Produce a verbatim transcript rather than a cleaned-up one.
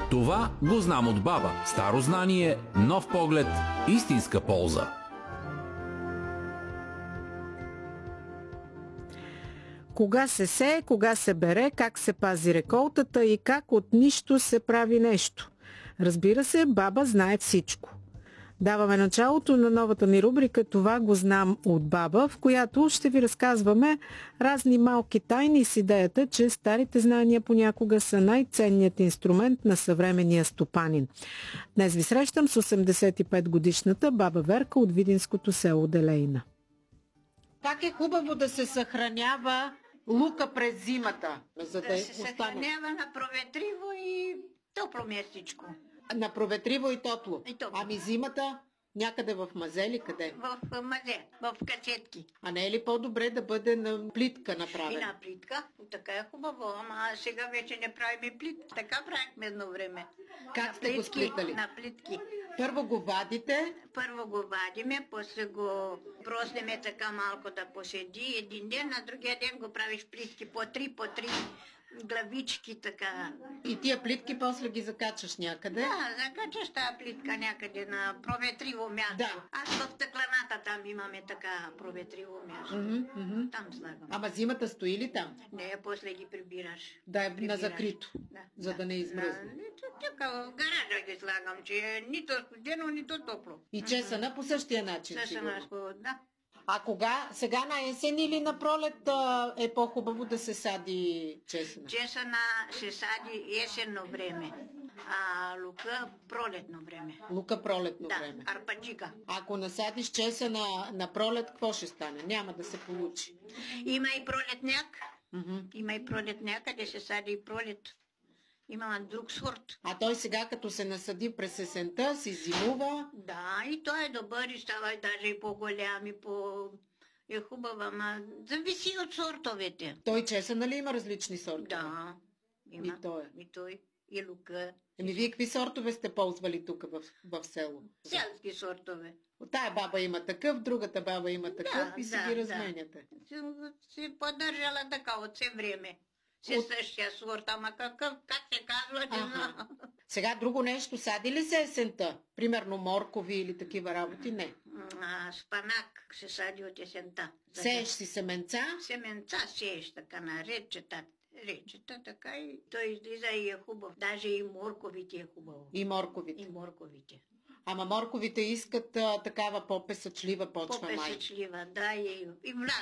Това го знам от баба. Старо знание, нов поглед, истинска полза. Кога се сее, кога се бере, как се пази реколтата и как от нищо се прави нещо. Разбира се, баба знае всичко. Даваме началото на новата ни рубрика "Това го знам от баба", в която ще ви разказваме разни малки тайни с идеята, че старите знания понякога са най-ценният инструмент на съвременния стопанин. Днес ви срещам с осемдесет и пет годишната баба Верка от видинското село Делейна. Как е хубаво да се съхранява лука през зимата, за да, да се остане съхранява на проветриво и топло местичко. на проветриво и топло. И топло. Ами зимата някъде в мазе или къде? В мазе, в касетки. А не е ли по-добре да бъде на плитка И направена? на плитка. Така е хубаво, ама сега вече не правим плитка. Така правихме едно време. Как На сте го плитки, сплитали? На плитки. Първо го вадите, Първо го вадиме, после го проснеме така малко да поседи един ден, на другия ден го правиш плитки по три, по три главички така. и тия плитки после ги закачаш някъде. Да, закачаш тази плитка някъде на проветриво място. Да. Аз в стъклената там имаме така проветриво място. Мгм, мгм. Там слагам. Ама зимата стои ли там? Не, после ги прибираш. Да е на Прибираш. закрито, Да, за да не измръзне. На- не, Така в гаража ги слагам, че е нито студено, нито топло. И чесъна по същия начин. Също сигурно. нас, да. А кога? Сега на есен или на пролет а, е по-хубаво да се сади чесъна? Чесъна се сади есенно време, а лука пролетно време. Лука пролетно Да, време. арпаджика. Ако насадиш чесъна на пролет, какво ще стане? Няма да се получи. Има и пролетняк. Мгм. Има и пролетняк, къде се сади и пролет. Има друг сорт. А той сега, като се насади през есента, си зимува. Да, и той е добър и става и даже и по-голям и по... е хубава, ама зависи от сортовете. Той чесъна ли има различни сортове? Да, има. И той. И той, и лука. Еми, вие какви сортове сте ползвали тук в, в село? Селски сортове. Тая баба има такъв, другата баба има такъв и си да, ги да. разменяте. Си, си поддържала така от все време. Си От- същия сорт, ама какъв, как се казва, не Аха. знам. Сега друго нещо, сади ли се есента? Примерно моркови или такива работи? Не. А, спанак се сади от есента. Сееш си семенца, Семенца сееш така на речета. Речета така и той излиза и е хубав. Даже и морковите е хубаво. и морковите. И морковите. Ама морковите искат а, такава по-песъчлива почва май. По-песечлива, да, и, и влага.